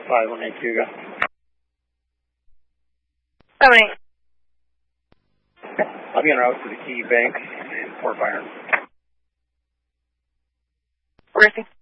5182, go. 78. I'll be en route to the Key Bank in Fort Byron. Mercy.